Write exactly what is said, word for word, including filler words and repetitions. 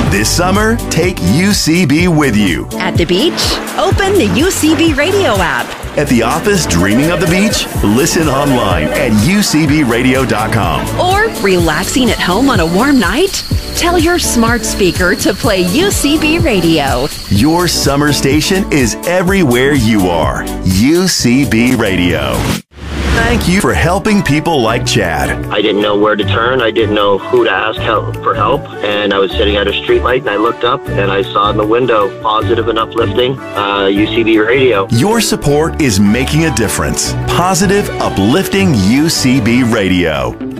This summer, take U C B with you. At the beach? Open the U C B radio app. At the office, dreaming of the beach? Listen online at U C B radio dot com. Or relaxing at home on a warm night? Tell your smart speaker to play U C B Radio. Your summer station is everywhere you are. U C B Radio. Thank you for helping people like Chad. I didn't know where to turn. I didn't know who to ask help for help. And I was sitting at a streetlight, and I looked up, and I saw in the window, positive and uplifting, uh, U C B Radio. Your support is making a difference. Positive, uplifting U C B Radio.